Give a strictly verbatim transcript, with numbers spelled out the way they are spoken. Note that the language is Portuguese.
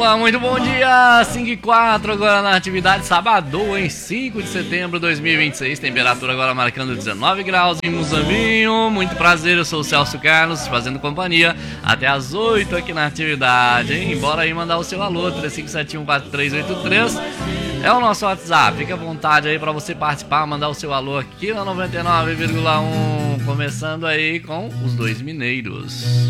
Olá, muito bom dia, cinco e quatro agora na atividade, sábado em cinco de setembro de dois mil e vinte e seis, temperatura agora marcando dezenove graus em Muzambinho. Muito prazer, eu sou o Celso Carlos, fazendo companhia até as oito aqui na atividade, hein? Bora aí mandar o seu alô, três cinco sete um quatro três oito três, é o nosso WhatsApp, fica à vontade aí para você participar, mandar o seu alô aqui na noventa e nove vírgula um, começando aí com os dois mineiros.